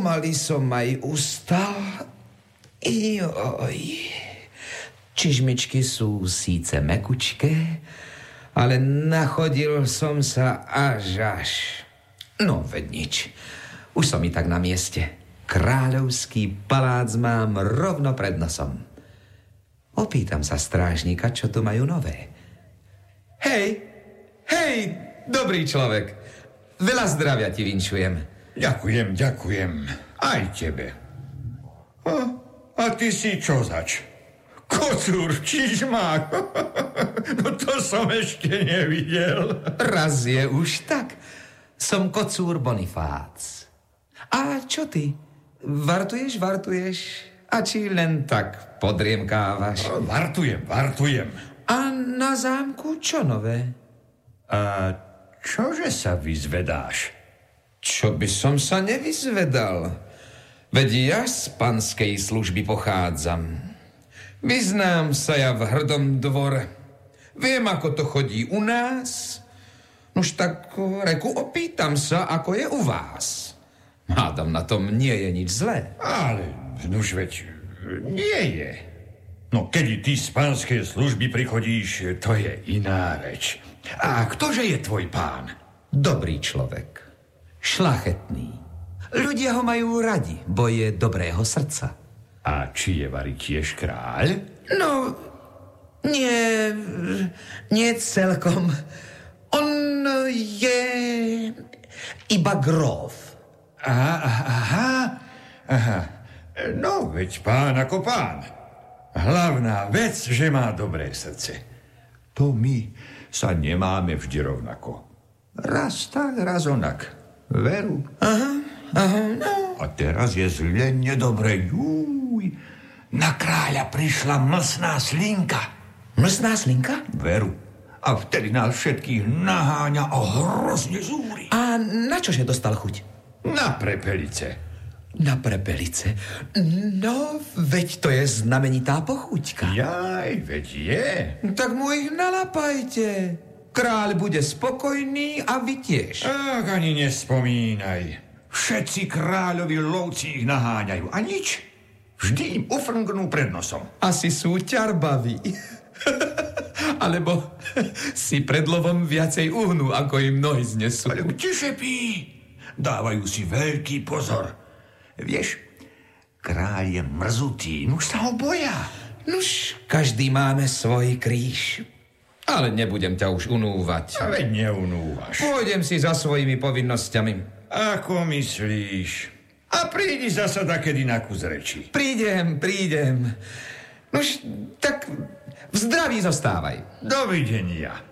pomaly som aj ustal. Joj. Čižmičky sú síce mekučké, ale nachodil som sa až. No, veď nič. Už som i tak na mieste. Kráľovský palác mám rovno pred nosom. Opýtam sa strážnika, čo tu majú nové. Hej, dobrý človek. Veľa zdravia ti vinčujem. Ďakujem. Aj tebe. A ty si čo zač? Kocúr, čižmák. No to som ešte nevidel. Raz je už tak. Som kocúr Bonifác. A čo ty? Vartuješ? A či len tak podriemkávaš? Vartujem. A na zámku čo nové? A čože sa vyzvedáš? Čo by som sa nevyzvedal? Veď ja z panskej služby pochádzam. Vyznám sa ja v hrdom dvore. Viem, ako to chodí u nás. Nož tak, reku, opýtam sa, ako je u vás. Hádam, na tom nie je nič zlé. Ale, nuž veď, nie je. No, keď ty z pánskej služby prichodíš, to je iná reč. A ktože je tvoj pán? Dobrý človek. Šlachetný. Ľudia ho majú radi, bo je dobrého srdca. A či je vari tiež kráľ? No, nie celkom. On je iba gróf. Aha. No, veď pán ako pán. Hlavná vec, že má dobré srdce. To my sa nemáme vždy rovnako. Raz tak, raz onak. Veru. Aha, no. A teraz je zle nedobre. Júj. Na kráľa prišla mlsná slinka. Mlsná slinka? Veru. A vtedy nás všetkých naháňa a hrozne zúri. A na čože dostal chuť? Na prepelice. Na prepelice? No, veď to je znamenitá pochuťka. Jaj, veď je. Tak mu ich nalapajte. Kráľ bude spokojný a vy tiež. Ach, ani nespomínaj. Všetci kráľovi lovci ich naháňajú. A nič. Vždy im ufrngnú pred nosom. Asi sú ťarbaví. Alebo si pred lovom viacej uhnú, ako im nohy znesú. Ale kde šepí? Dávajú si veľký pozor. Vieš, kráľ je mrzutý, už sa ho boja. Nuž, každý máme svoj kríž. Ale nebudem ťa už unúvať. A veď neunúvaš. Pôjdem si za svojimi povinnosťami. Ako myslíš? A prídi zasa dakedy na kus reči. Prídem. Nuž, tak v zdraví zostávaj. Dovidenia.